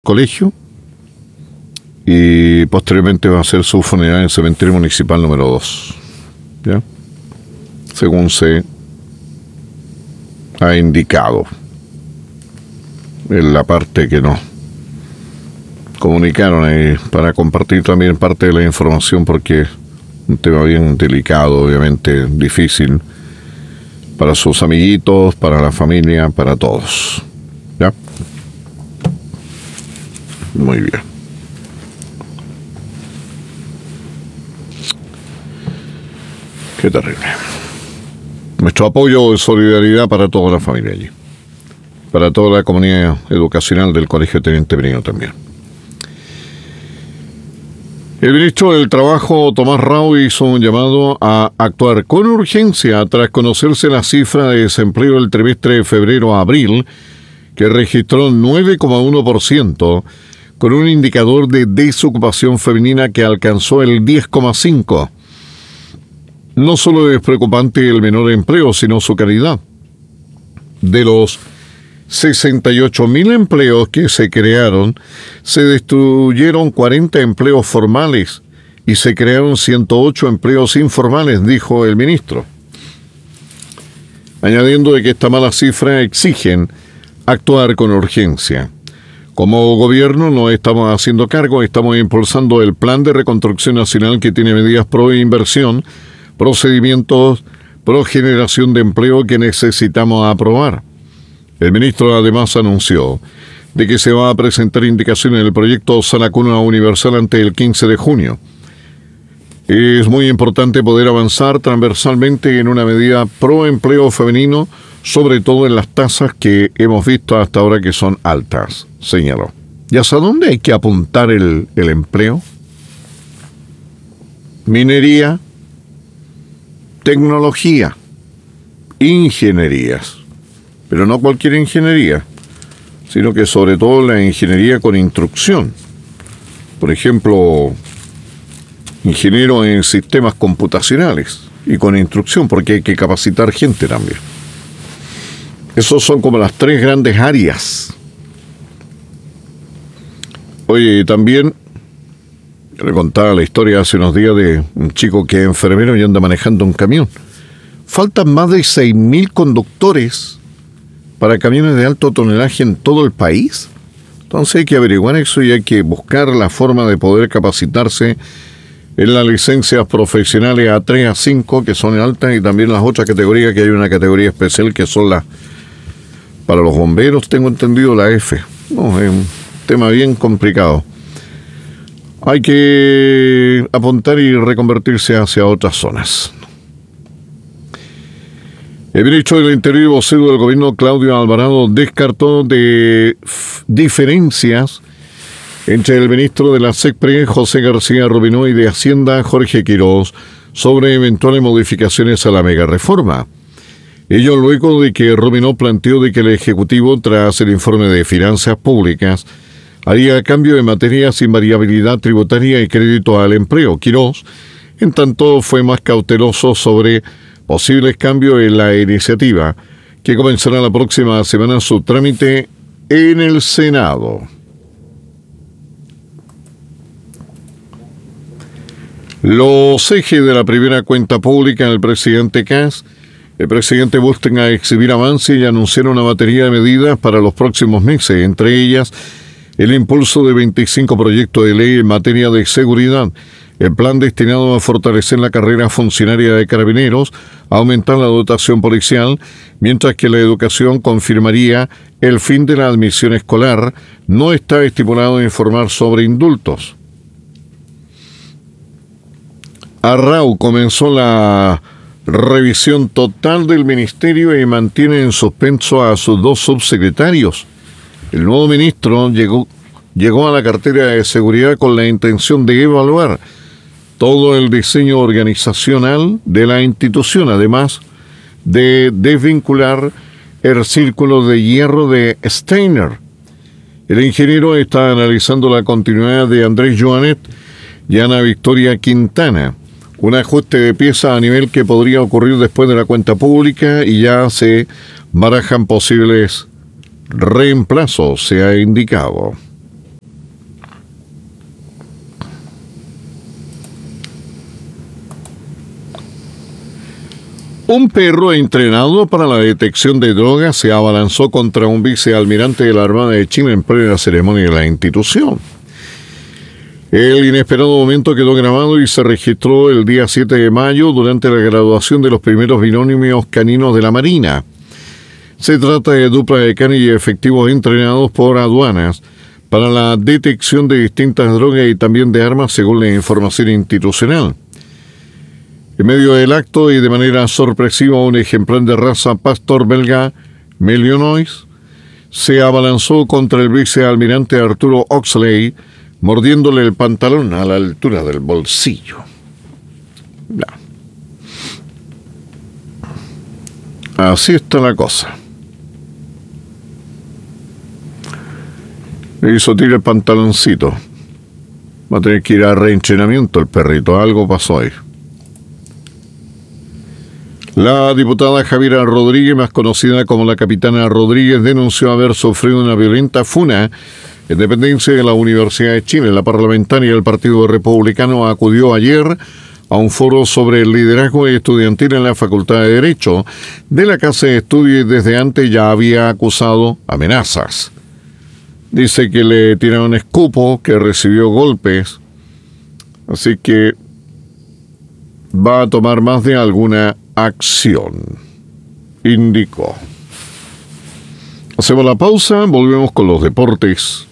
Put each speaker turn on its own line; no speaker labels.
colegio y posteriormente va a hacer su funeral en el cementerio municipal número 2, ¿ya? Según se ha indicado en la parte que nos comunicaron ahí, para compartir también parte de la información, porque es un tema bien delicado, obviamente difícil para sus amiguitos, para la familia, para todos, ¿ya? Muy bien. Qué terrible. Nuestro apoyo y solidaridad para toda la familia allí, para toda la comunidad educacional del Colegio Teniente Merino también. El ministro del Trabajo, Tomás Rao, hizo un llamado a actuar con urgencia tras conocerse la cifra de desempleo del trimestre de febrero a abril, que registró 9,1%, con un indicador de desocupación femenina que alcanzó el 10,5%. No solo es preocupante el menor empleo, sino su calidad. De los 68.000 empleos que se crearon, se destruyeron 40 empleos formales y se crearon 108 empleos informales, dijo el ministro. Añadiendo de que esta mala cifra exigen actuar con urgencia. Como gobierno no estamos haciendo cargo, estamos impulsando el Plan de Reconstrucción Nacional, que tiene medidas pro inversión, procedimientos pro generación de empleo que necesitamos aprobar. El ministro además anunció de que se va a presentar indicaciones en el proyecto Sala Cuna Universal antes del 15 de junio. Es muy importante poder avanzar transversalmente en una medida pro empleo femenino, sobre todo en las tasas que hemos visto hasta ahora, que son altas, señaló. ¿Y hasta dónde hay que apuntar el empleo? Minería, tecnología, ingenierías, pero no cualquier ingeniería, sino que sobre todo la ingeniería con instrucción. Por ejemplo, ingeniero en sistemas computacionales y con instrucción, porque hay que capacitar gente también. Esos son como las tres grandes áreas. Oye, también le contaba la historia hace unos días de un chico que es enfermero y anda manejando un camión. Faltan más de 6.000 conductores para camiones de alto tonelaje en todo el país. Entonces hay que averiguar eso y hay que buscar la forma de poder capacitarse en las licencias profesionales A3, A5, que son altas, y también las otras categorías, que hay una categoría especial que son las para los bomberos, tengo entendido, la F. No, es un tema bien complicado. Hay que apuntar y reconvertirse hacia otras zonas. El ministro del Interior y vocero del gobierno, Claudio Alvarado, descartó de diferencias entre el ministro de la SECPRE, José García Rubinó, y de Hacienda, Jorge Quirós, sobre eventuales modificaciones a la megareforma. Ello luego de que Rubinó planteó de que el Ejecutivo, tras el informe de finanzas públicas, haría cambio en materia sin variabilidad tributaria y crédito al empleo. Quirós, en tanto, fue más cauteloso sobre posibles cambios en la iniciativa, que comenzará la próxima semana su trámite en el Senado. Los ejes de la primera cuenta pública del presidente Kast, el presidente buscan a exhibir avance y anunciar una batería de medidas para los próximos meses, entre ellas el impulso de 25 proyectos de ley en materia de seguridad, el plan destinado a fortalecer la carrera funcionaria de carabineros, aumentar la dotación policial, mientras que la educación confirmaría el fin de la admisión escolar. No está estipulado informar sobre indultos. Arrau comenzó la revisión total del ministerio y mantiene en suspenso a sus dos subsecretarios. El nuevo ministro llegó a la cartera de seguridad con la intención de evaluar todo el diseño organizacional de la institución, además de desvincular el círculo de hierro de Steiner. El ingeniero está analizando la continuidad de Andrés Joanet y Ana Victoria Quintana, un ajuste de pieza a nivel que podría ocurrir después de la cuenta pública, y ya se barajan posibles reemplazos, se ha indicado. Un perro entrenado para la detección de drogas se abalanzó contra un vicealmirante de la Armada de Chile en plena ceremonia de la institución. El inesperado momento quedó grabado y se registró el día 7 de mayo durante la graduación de los primeros binomios caninos de la Marina. Se trata de dupla de canes y efectivos entrenados por aduanas para la detección de distintas drogas y también de armas, según la información institucional. En medio del acto y de manera sorpresiva, un ejemplar de raza pastor belga, Melionois, se abalanzó contra el vicealmirante Arturo Oxley, mordiéndole el pantalón a la altura del bolsillo. No. Así está la cosa. Le hizo tirar el pantaloncito. Va a tener que ir a reentrenamiento el perrito. Algo pasó ahí. La diputada Javiera Rodríguez, más conocida como la Capitana Rodríguez, denunció haber sufrido una violenta funa en dependencia de la Universidad de Chile. La parlamentaria del Partido Republicano acudió ayer a un foro sobre el liderazgo estudiantil en la Facultad de Derecho de la Casa de Estudios y desde antes ya había acusado amenazas. Dice que le tiraron escupo, que recibió golpes, así que va a tomar más de alguna acción, indicó. Hacemos la pausa, volvemos con los deportes.